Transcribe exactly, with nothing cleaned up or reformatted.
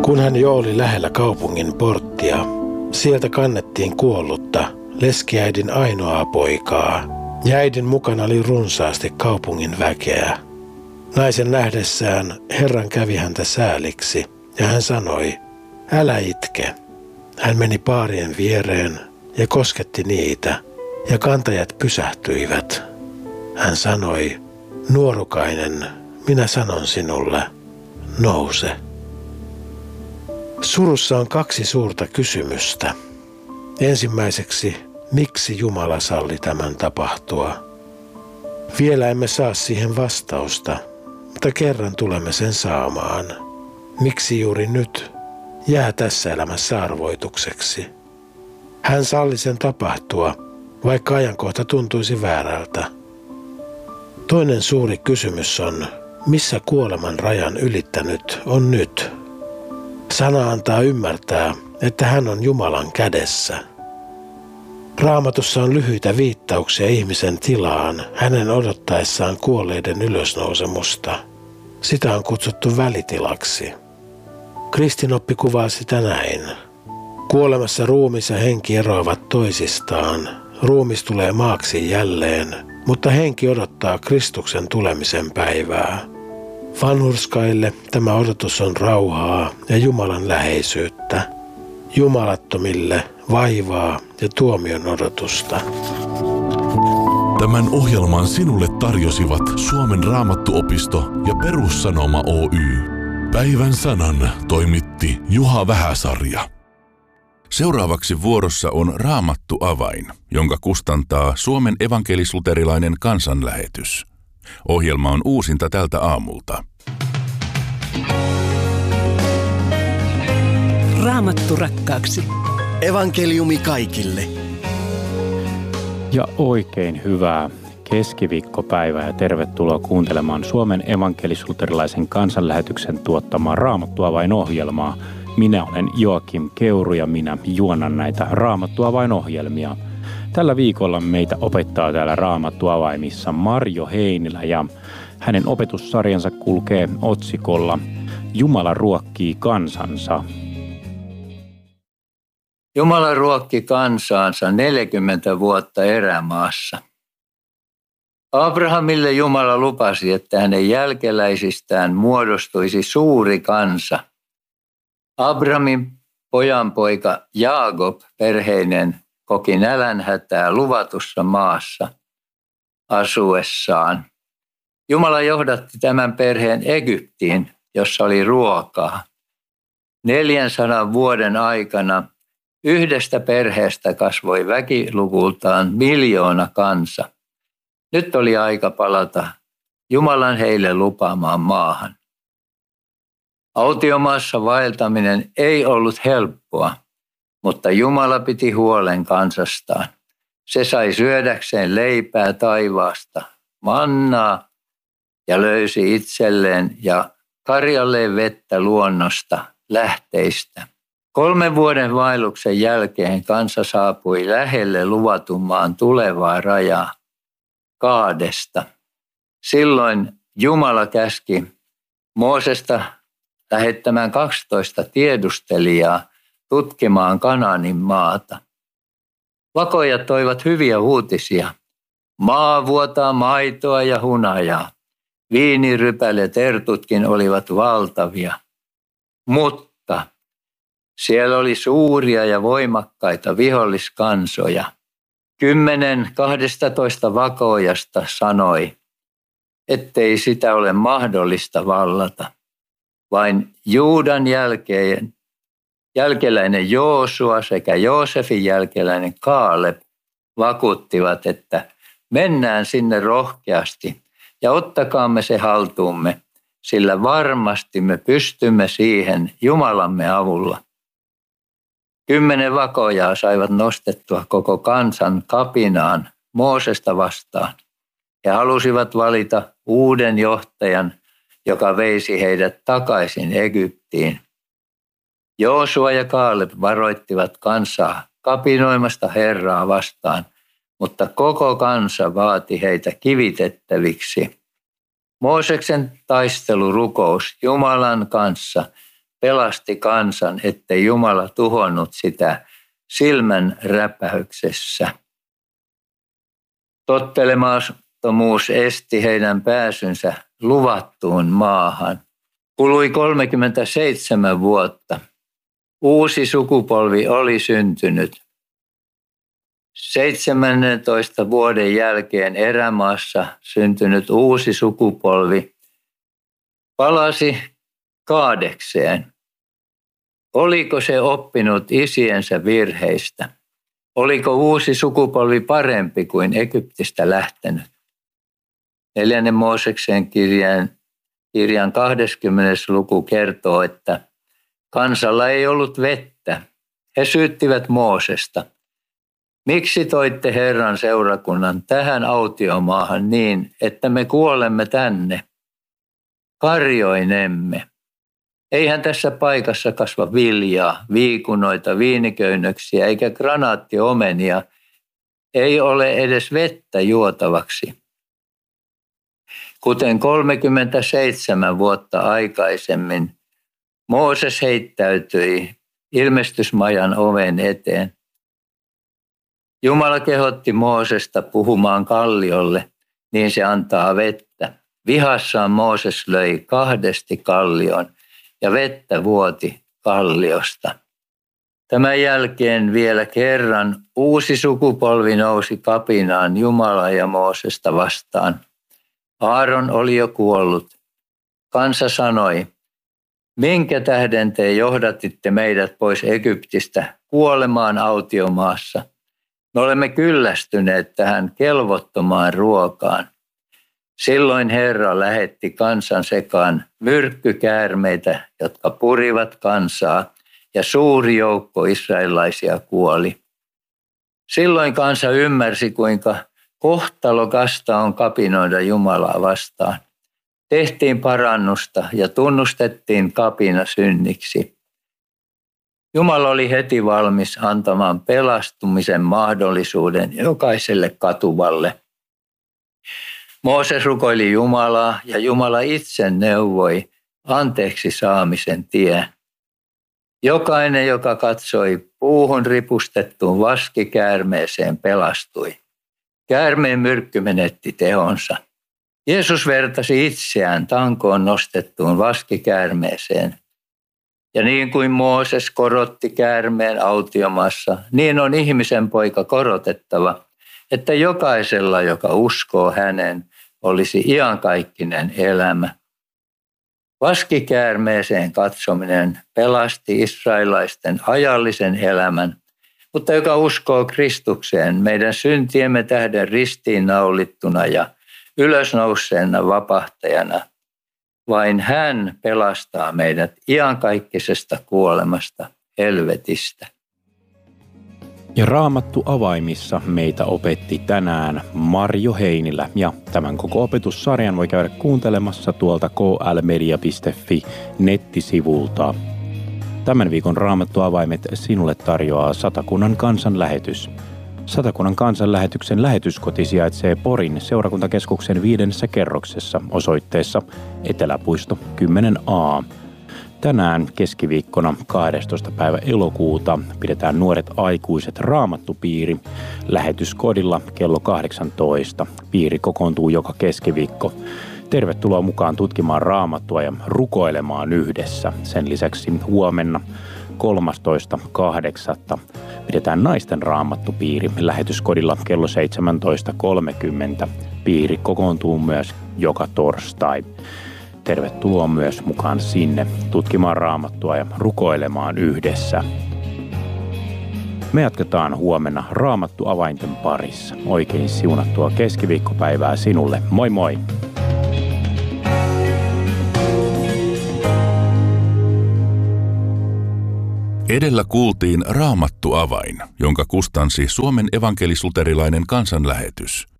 Kun hän jo oli lähellä kaupungin porttia, sieltä kannettiin kuollutta, leskiäidin ainoaa poikaa, ja äidin mukana oli runsaasti kaupungin väkeä. Naisen nähdessään Herran kävi häntä sääliksi, ja hän sanoi, älä itke. Hän meni paarien viereen ja kosketti niitä, ja kantajat pysähtyivät. Hän sanoi, nuorukainen, minä sanon sinulle, nouse. Surussa on kaksi suurta kysymystä. Ensimmäiseksi, miksi Jumala salli tämän tapahtua? Vielä emme saa siihen vastausta, mutta kerran tulemme sen saamaan. Miksi juuri nyt jää tässä elämässä arvoitukseksi? Hän salli sen tapahtua, vaikka ajankohta tuntuisi väärältä. Toinen suuri kysymys on, missä kuoleman rajan ylittänyt on nyt? Sana antaa ymmärtää, että hän on Jumalan kädessä. Raamatussa on lyhyitä viittauksia ihmisen tilaan hänen odottaessaan kuolleiden ylösnousemusta. Sitä on kutsuttu välitilaksi. Kristinoppi kuvaa sitä näin. Kuolemassa ruumis ja henki eroavat toisistaan. Ruumis tulee maaksi jälleen, mutta henki odottaa Kristuksen tulemisen päivää. Vanhurskaille tämä odotus on rauhaa ja Jumalan läheisyyttä. Jumalattomille vaivaa ja tuomion odotusta. Tämän ohjelman sinulle tarjosivat Suomen Raamattuopisto ja Perussanoma Oy. Päivän sanan toimitti Juha Vähäsarja. Seuraavaksi vuorossa on Raamattu-avain, jonka kustantaa Suomen evankelis-luterilainen kansanlähetys. Ohjelma on uusinta tältä aamulta. Raamattu rakkaaksi. Evankeliumi kaikille. Ja oikein hyvää keskiviikkopäivää ja tervetuloa kuuntelemaan Suomen evankelis-luterilaisen kansanlähetyksen tuottamaa Raamattu-avain-ohjelmaa. Minä olen Joakim Keuru ja minä juonan näitä Raamattu-avain-ohjelmia. Tällä viikolla meitä opettaa täällä Raamattu-avaimissa Marjo Heinilä ja hänen opetussarjansa kulkee otsikolla Jumala ruokkii kansansa. Jumala ruokki kansaansa neljäkymmentä vuotta erämaassa. Abrahamille Jumala lupasi, että hänen jälkeläisistään muodostuisi suuri kansa. Abrahamin pojanpoika Jaakob perheinen koki nälänhätää luvatussa maassa asuessaan. Jumala johdatti tämän perheen Egyptiin, jossa oli ruokaa. neljänsadan vuoden aikana yhdestä perheestä kasvoi väkilukultaan miljoona kansa. Nyt oli aika palata Jumalan heille lupaamaan maahan. Autiomaassa vaeltaminen ei ollut helppoa, mutta Jumala piti huolen kansastaan. Se sai syödäkseen leipää taivaasta, mannaa ja löysi itselleen ja karjalleen vettä luonnosta, lähteistä. Kolmen vuoden vaelluksen jälkeen kansa saapui lähelle luvatun maan tulevaa rajaa, Kaadesta. Silloin Jumala käski Moosesta lähettämään kaksitoista tiedustelijaa tutkimaan Kanaanin maata. Vakojat toivat hyviä uutisia. Maa vuotaa maitoa ja hunajaa. Viinirypälet tertutkin olivat valtavia. Mutta siellä oli suuria ja voimakkaita viholliskansoja. Kymmenen kahdestatoista vakoojasta sanoi, ettei sitä ole mahdollista vallata. Vain Juudan jälkeen, jälkeläinen Joosua sekä Joosefin jälkeläinen Kaaleb vakuuttivat, että mennään sinne rohkeasti ja ottakaamme se haltuumme, sillä varmasti me pystymme siihen Jumalamme avulla. Kymmenen vakoojaa saivat nostettua koko kansan kapinaan Moosesta vastaan. He halusivat valita uuden johtajan, joka veisi heidät takaisin Egyptiin. Joosua ja Kaaleb varoittivat kansaa kapinoimasta Herraa vastaan, mutta koko kansa vaati heitä kivitettäviksi. Mooseksen taistelurukous Jumalan kanssa pelasti kansan, ettei Jumala tuhonnut sitä silmän räpäyksessä. Tottelemattomuus esti heidän pääsynsä luvattuun maahan. Kului kolmekymmentäseitsemän vuotta. Uusi sukupolvi oli syntynyt. seitsemäntoista vuoden jälkeen erämaassa syntynyt uusi sukupolvi palasi Kaadekseen. Oliko se oppinut isiensä virheistä? Oliko uusi sukupolvi parempi kuin Egyptistä lähtenyt? Neljännen Mooseksen kirjan, kirjan kahdeskymmenes luku kertoo, että kansalla ei ollut vettä. He syyttivät Moosesta. Miksi toitte Herran seurakunnan tähän autiomaahan niin, että me kuolemme tänne? Karjoinemme. Eihän tässä paikassa kasva viljaa, viikunoita, viiniköynnöksiä eikä granaattiomenia. Ei ole edes vettä juotavaksi. Kuten kolmekymmentäseitsemän vuotta aikaisemmin, Mooses heittäytyi ilmestysmajan oven eteen. Jumala kehotti Moosesta puhumaan kalliolle, niin se antaa vettä. Vihassaan Mooses löi kahdesti kallion ja vettä vuoti kalliosta. Tämän jälkeen vielä kerran uusi sukupolvi nousi kapinaan Jumalaa ja Moosesta vastaan. Aaron oli jo kuollut. Kansa sanoi, minkä tähden te johdatitte meidät pois Egyptistä kuolemaan autiomaassa? Me olemme kyllästyneet tähän kelvottomaan ruokaan. Silloin Herra lähetti kansan sekaan myrkkykäärmeitä, jotka purivat kansaa, ja suuri joukko israelaisia kuoli. Silloin kansa ymmärsi, kuinka kohtalokasta on kapinoida Jumalaa vastaan. Tehtiin parannusta ja tunnustettiin kapina synniksi. Jumala oli heti valmis antamaan pelastumisen mahdollisuuden jokaiselle katuvalle. Mooses rukoili Jumalaa ja Jumala itse neuvoi anteeksi saamisen tien. Jokainen, joka katsoi puuhun ripustettuun vaskikäärmeeseen, pelastui. Käärmeen myrkky menetti tehonsa. Jeesus vertasi itseään tankoon nostettuun vaskikäärmeeseen. Ja niin kuin Mooses korotti käärmeen autiomassa, niin on ihmisen poika korotettava, että jokaisella, joka uskoo hänen, olisi iankaikkinen elämä. Vaskikäärmeeseen katsominen pelasti israelaisten ajallisen elämän, mutta joka uskoo Kristukseen meidän syntiemme tähden ristiinnaulittuna ja ylösnouseena vapahtajana, vain hän pelastaa meidät iankaikkisesta kuolemasta, helvetistä. Ja Raamattu avaimissa meitä opetti tänään Marjo Heinilä, ja tämän koko opetussarjan voi käydä kuuntelemassa tuolta k l media piste f i nettisivulta. Tämän viikon Raamattu avaimet sinulle tarjoaa Satakunnan kansanlähetys. Satakunnan kansanlähetyksen lähetyskoti sijaitsee Porin seurakuntakeskuksen viidennessä kerroksessa osoitteessa Eteläpuisto kymmenen A. Tänään keskiviikkona kahdestoista päivä elokuuta pidetään Nuoret aikuiset raamattupiiri lähetyskodilla kello kahdeksantoista. Piiri kokoontuu joka keskiviikko. Tervetuloa mukaan tutkimaan raamattua ja rukoilemaan yhdessä. Sen lisäksi huomenna kolmastoista kahdeksatta pidetään naisten raamattupiiri lähetyskodilla kello seitsemäntoista kolmekymmentä. Piiri kokoontuu myös joka torstai. Tervetuloa myös mukaan sinne tutkimaan raamattua ja rukoilemaan yhdessä. Me jatketaan huomenna Raamattu avainten parissa. Oikein siunattua keskiviikkopäivää sinulle. Moi moi! Edellä kuultiin Raamattu avain, jonka kustansi Suomen evankelis-luterilainen kansanlähetys.